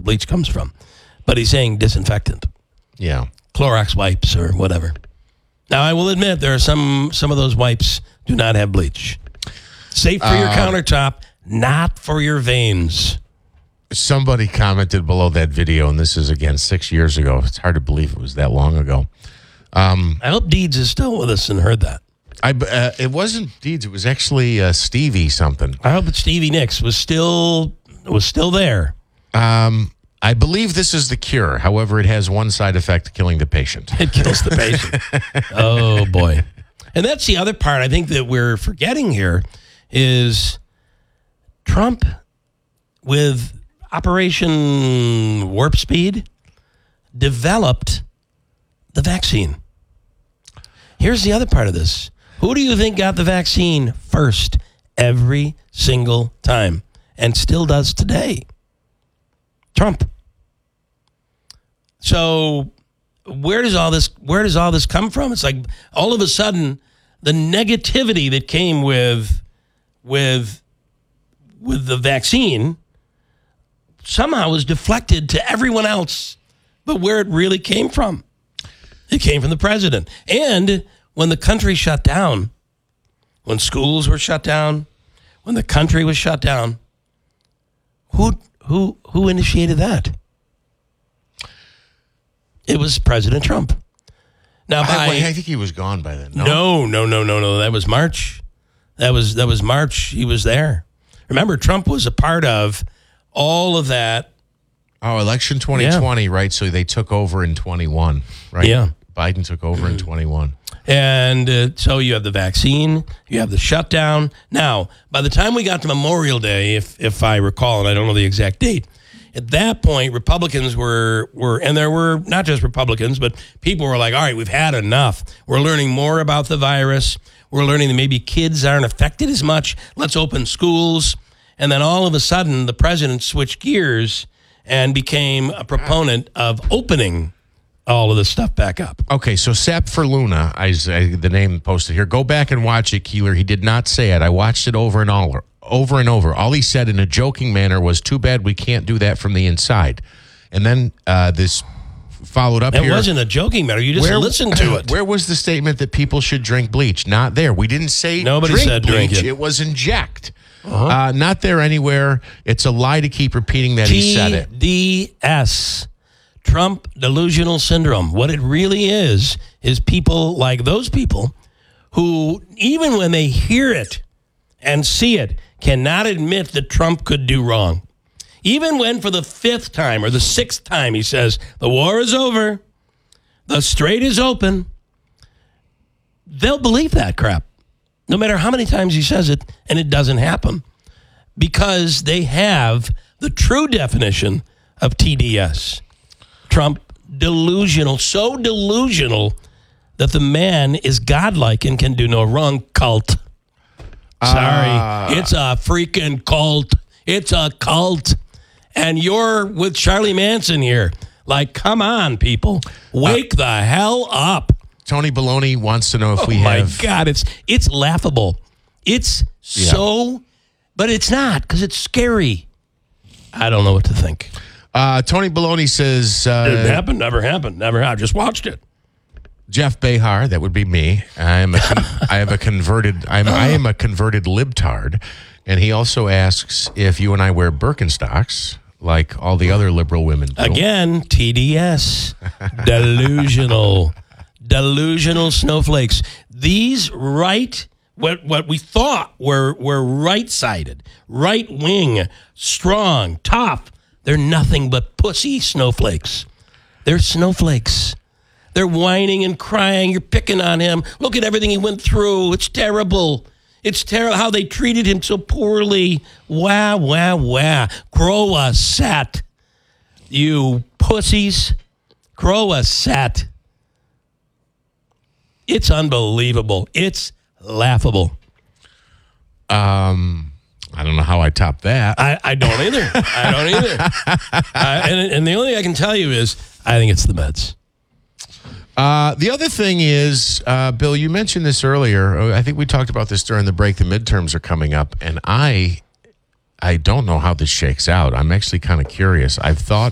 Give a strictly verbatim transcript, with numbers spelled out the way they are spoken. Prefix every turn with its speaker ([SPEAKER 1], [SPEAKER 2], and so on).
[SPEAKER 1] bleach comes from. But he's saying disinfectant.
[SPEAKER 2] Yeah.
[SPEAKER 1] Clorox wipes or whatever. Now, I will admit there are some, some of those wipes do not have bleach. Safe for your
[SPEAKER 2] Uh,
[SPEAKER 1] countertop, not for your veins.
[SPEAKER 2] Somebody commented below that video, and this is, again, six years ago. It's hard to believe it was that long ago. Um,
[SPEAKER 1] I hope Deeds is still with us and heard that.
[SPEAKER 2] I, uh, it wasn't Deeds. It was actually uh, Stevie something.
[SPEAKER 1] I hope that Stevie Nicks was still was still there.
[SPEAKER 2] Um, I believe this is the cure. However, it has one side effect, killing the patient.
[SPEAKER 1] It kills the patient. Oh, boy. And that's the other part I think that we're forgetting here is Trump with Operation Warp Speed developed the vaccine. Here's the other part of this. Who do you think got the vaccine first every single time and still does today? Trump. So where does all this where does all this come from? It's like all of a sudden the negativity that came with with with the vaccine somehow was deflected to everyone else but where it really came from. It came from the president. And when the country shut down, when schools were shut down, when the country was shut down, who who who initiated that? It was President Trump. Now, by,
[SPEAKER 2] I, I think he was gone by then. No?
[SPEAKER 1] no, no, no, no, no. That was March. That was that was March. He was there. Remember, Trump was a part of all of that.
[SPEAKER 2] Oh, election twenty twenty, yeah. Right? So they took over in twenty-one, right?
[SPEAKER 1] Yeah.
[SPEAKER 2] Biden took over in twenty-one.
[SPEAKER 1] And uh, so you have the vaccine, you have the shutdown. Now, by the time we got to Memorial Day, if if I recall, and I don't know the exact date, at that point, Republicans were, were, and there were not just Republicans, but people were like, all right, we've had enough. We're learning more about the virus. We're learning that maybe kids aren't affected as much. Let's open schools. And then all of a sudden, the president switched gears and became a proponent of opening all of this stuff back up.
[SPEAKER 2] Okay, so Sap for Luna, I, I, the name posted here. Go back and watch it, Keeler. He did not say it. I watched it over and over, over and over. All he said in a joking manner was, too bad we can't do that from the inside. And then uh, this followed up
[SPEAKER 1] it
[SPEAKER 2] here.
[SPEAKER 1] It wasn't a joking matter. You just
[SPEAKER 2] where,
[SPEAKER 1] listened to it.
[SPEAKER 2] Where was the statement that people should drink bleach? Not there. We didn't say
[SPEAKER 1] Nobody
[SPEAKER 2] drink
[SPEAKER 1] said
[SPEAKER 2] bleach.
[SPEAKER 1] drink it.
[SPEAKER 2] It was inject.
[SPEAKER 1] Uh-huh.
[SPEAKER 2] Uh, not there anywhere. It's a lie to keep repeating that he said it.
[SPEAKER 1] T D S. Trump delusional syndrome. What it really is, is people like those people who, even when they hear it and see it, cannot admit that Trump could do wrong. Even when for the fifth time or the sixth time he says, the war is over, the strait is open, they'll believe that crap. No matter how many times he says it, and it doesn't happen. Because they have the true definition of T D S. Trump delusional, so delusional that the man is godlike and can do no wrong. Cult. Sorry. Uh, it's a freaking cult. It's a cult. And you're with Charlie Manson here. Like, come on, people. Wake uh, the hell up.
[SPEAKER 2] Tony Baloney wants to know if
[SPEAKER 1] oh
[SPEAKER 2] we have...
[SPEAKER 1] Oh, my God. It's, it's laughable. It's yeah. so... But it's not, because it's scary. I don't know what to think.
[SPEAKER 2] Uh, Tony Baloney says... Uh,
[SPEAKER 1] Didn't happen, never happened, never happened. Just watched it.
[SPEAKER 2] Jeff Behar, that would be me. I am a con- I have a converted I'm I am a converted libtard, and he also asks if you and I wear Birkenstocks like all the other liberal women do.
[SPEAKER 1] Again, T D S, delusional, delusional snowflakes. These right what what we thought were were right-sided, right-wing, strong, tough. They're nothing but pussy snowflakes. They're snowflakes. They're whining and crying. You're picking on him. Look at everything he went through. It's terrible. It's terrible how they treated him so poorly. Wah, wah, wah. Grow a set. You pussies. Grow a set. It's unbelievable. It's laughable.
[SPEAKER 2] Um... I don't know how I top that.
[SPEAKER 1] I, I don't either. I don't either. uh, and, and the only thing I can tell you is I think it's the meds.
[SPEAKER 2] Uh, the other thing is, uh, Bill, you mentioned this earlier. I think we talked about this during the break. The midterms are coming up, and I, I don't know how this shakes out. I'm actually kind of curious. I've thought